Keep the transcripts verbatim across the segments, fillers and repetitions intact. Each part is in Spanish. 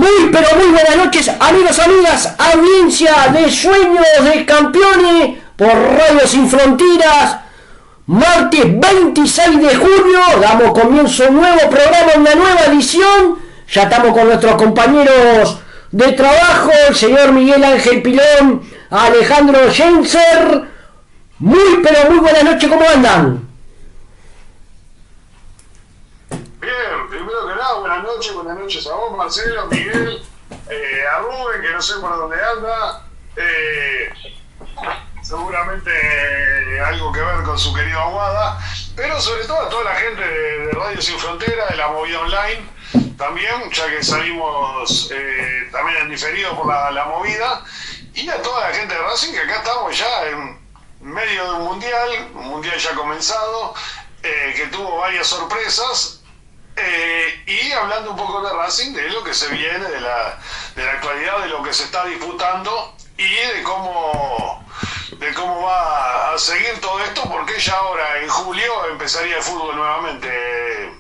Muy pero muy buenas noches, amigos, amigas, audiencia de Sueños de Campeones por Radio Sin Fronteras. Martes veintiséis de junio, damos comienzo a un nuevo programa, una nueva edición. Ya estamos con nuestros compañeros de trabajo, el señor Miguel Ángel Pilón, Alejandro Jenser. Muy pero muy buenas noches, ¿cómo andan? Bien, primero que nada, buenas noches, buenas noches a vos, Marcelo, Miguel, eh, a Rubén, que no sé por dónde anda, eh, seguramente eh, algo que ver con su querido Aguada, pero sobre todo a toda la gente de, de Radio Sin Frontera, de la movida online, también, ya que salimos eh, también en diferido por la, la movida, y a toda la gente de Racing, que acá estamos ya en medio de un mundial, un mundial ya comenzado, eh, que tuvo varias sorpresas. Eh, y hablando un poco de Racing, de lo que se viene, de la, de la actualidad, de lo que se está disputando y de cómo, de cómo va a seguir todo esto, porque ya ahora en julio empezaría el fútbol nuevamente.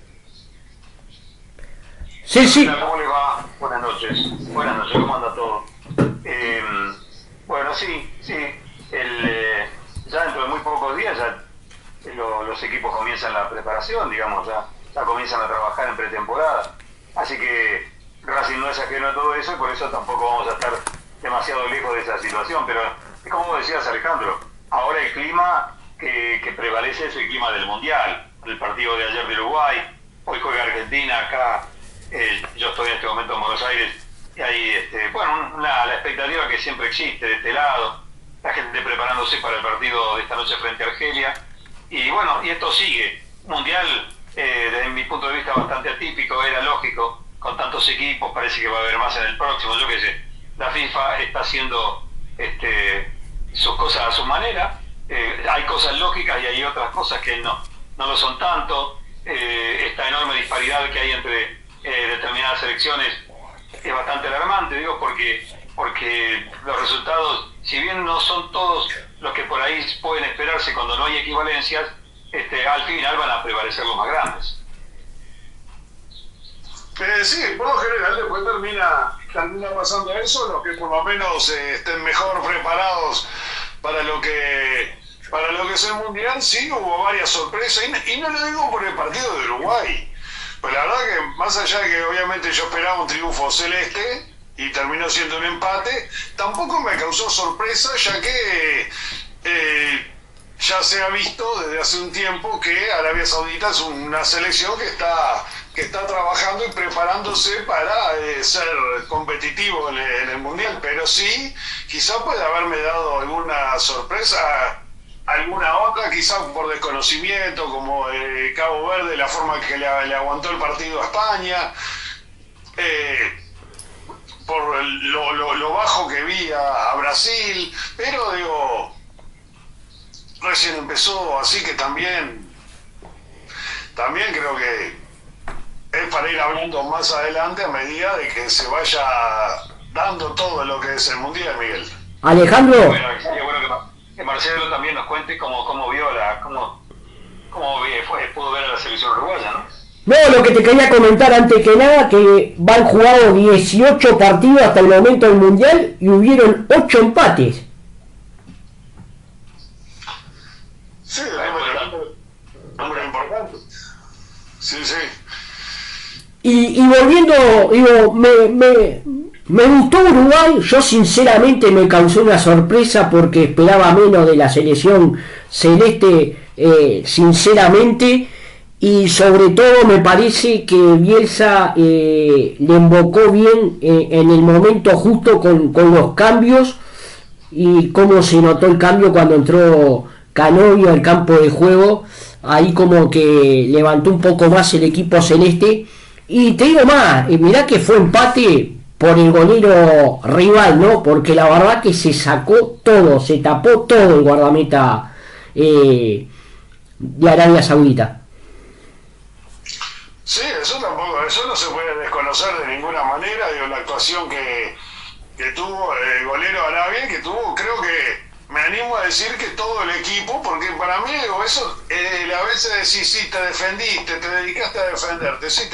Sí, sí. ¿Cómo le va? Buenas noches. Buenas noches, ¿cómo anda todo? Eh, bueno, sí, sí. El, eh, ya dentro de muy pocos días ya lo, los equipos comienzan la preparación, digamos, ya. ya comienzan a trabajar en pretemporada, así que Racing no es ajeno a todo eso y por eso tampoco vamos a estar demasiado lejos de esa situación, pero es como vos decías, Alejandro, ahora el clima que, que prevalece es el clima del Mundial, el partido de ayer de Uruguay, hoy juega Argentina, acá eh, yo estoy en este momento en Buenos Aires y hay, este, bueno, una, la expectativa que siempre existe de este lado, la gente preparándose para el partido de esta noche frente a Argelia, y bueno, y esto sigue, Mundial. Eh, desde mi punto de vista bastante atípico, era lógico, con tantos equipos, parece que va a haber más en el próximo, yo qué sé, la FIFA está haciendo este, sus cosas a su manera, eh, hay cosas lógicas y hay otras cosas que no, no lo son tanto, eh, esta enorme disparidad que hay entre eh, determinadas selecciones es bastante alarmante, digo, porque, porque los resultados, si bien no son todos los que por ahí pueden esperarse cuando no hay equivalencias, Este, al final van a prevalecer los más grandes. Eh, sí, por lo general después termina, termina pasando eso, los que por lo menos eh, estén mejor preparados para lo que para lo que es el Mundial. Sí, hubo varias sorpresas, y, y no lo digo por el partido de Uruguay, pues la verdad que más allá de que obviamente yo esperaba un triunfo celeste y terminó siendo un empate, tampoco me causó sorpresa, ya que eh, ya se ha visto desde hace un tiempo que Arabia Saudita es una selección que está que está trabajando y preparándose para eh, ser competitivo en el, en el Mundial, pero sí, quizá puede haberme dado alguna sorpresa, alguna otra, quizá por desconocimiento, como eh, Cabo Verde, la forma que le, le aguantó el partido a España, eh, por lo, lo, lo bajo que vi a, a Brasil, pero digo, recién empezó, así que también también creo que es para ir hablando más adelante a medida de que se vaya dando todo lo que es el Mundial, Miguel. Alejandro. Bueno, sería bueno que, que Marcelo también nos cuente cómo, cómo vio la, cómo, cómo fue, pudo ver a la selección uruguaya, ¿no? No, lo que te quería comentar antes que nada, que van jugados dieciocho partidos hasta el momento del Mundial y hubieron ocho empates. Sí, número, número importante. Sí, sí. Y, y volviendo, digo, me, me, me gustó Uruguay, yo sinceramente me causó una sorpresa porque esperaba menos de la selección celeste, eh, sinceramente, y sobre todo me parece que Bielsa eh, le invocó bien eh, en el momento justo con, con los cambios, y cómo se notó el cambio cuando entró Canovio al campo de juego, ahí como que levantó un poco más el equipo celeste. Y te digo más, mirá que fue empate por el golero rival, ¿no? Porque la verdad que se sacó todo, se tapó todo el guardameta eh, de Arabia Saudita. Sí, eso tampoco, eso no se puede desconocer de ninguna manera, digo, la actuación que, que tuvo el golero Arabia, que tuvo, creo que me animo a decir que todo el equipo, porque para mí digo, eso, eh, a veces decís, sí, te defendiste, te dedicaste a defenderte, sí,